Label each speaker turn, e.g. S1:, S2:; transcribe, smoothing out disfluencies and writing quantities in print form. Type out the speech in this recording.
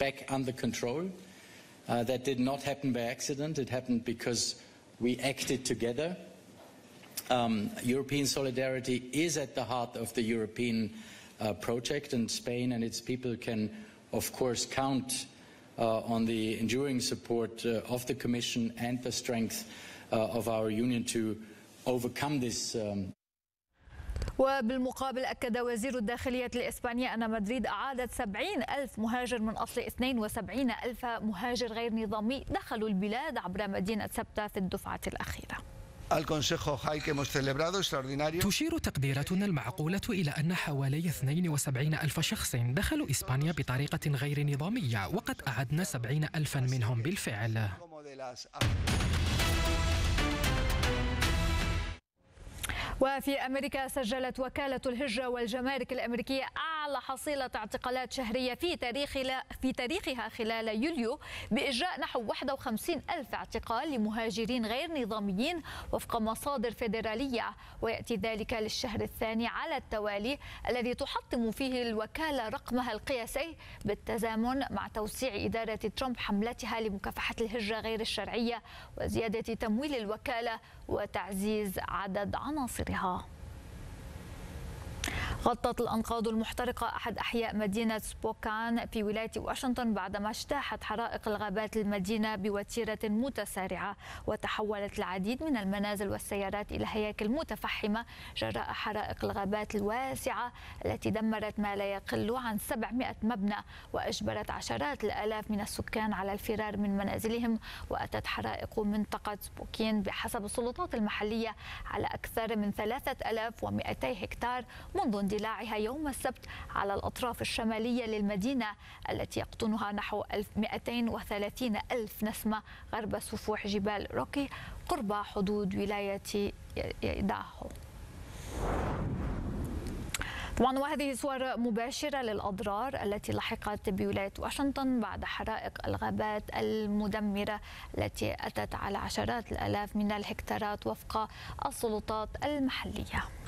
S1: back under control. That did not happen by accident. It happened because we acted together. European solidarity is at the heart of the European project, and Spain and its people can, of course, count on the enduring support of the Commission and the strength of our Union to overcome this.
S2: وبالمقابل أكد وزير الداخلية الإسباني أن مدريد أعادت 70,000 مهاجر من أصل 72,000 مهاجر غير نظامي دخلوا البلاد عبر مدينة سبتة في الدفعة الأخيرة.
S3: تشير تقديراتنا المعقولة إلى أن حوالي 72,000 شخص دخلوا إسبانيا بطريقة غير نظامية، وقد أعدنا 70,000 منهم بالفعل.
S2: وفي أمريكا سجلت وكالة الهجرة والجمارك الأمريكية أعلى حصيلة اعتقالات شهرية في تاريخها خلال يوليو، بإجراء نحو 51,000 اعتقال لمهاجرين غير نظاميين وفق مصادر فيدرالية، ويأتي ذلك للشهر الثاني على التوالي الذي تحطم فيه الوكالة رقمها القياسي بالتزامن مع توسيع إدارة ترامب حملتها لمكافحة الهجرة غير الشرعية وزيادة تمويل الوكالة وتعزيز عدد عناصرها. غطت الأنقاض المحترقة أحد أحياء مدينة سبوكان في ولاية واشنطن بعدما اجتاحت حرائق الغابات المدينة بوتيرة متسارعة، وتحولت العديد من المنازل والسيارات إلى هياكل متفحمة جراء حرائق الغابات الواسعة التي دمرت ما لا يقل عن 700 مبنى وأجبرت عشرات الآلاف من السكان على الفرار من منازلهم. وأتت حرائق منطقة سبوكين بحسب السلطات المحلية على أكثر من 3,200 هكتار منذ اندلاعها يوم السبت على الأطراف الشمالية للمدينة التي يقطنها نحو 230 ألف نسمة غرب سفوح جبال روكي قرب حدود ولاية ايداهو. طبعا وهذه صور مباشرة للأضرار التي لحقت بولاية واشنطن بعد حرائق الغابات المدمرة التي أتت على عشرات الآلاف من الهكتارات وفق السلطات المحلية.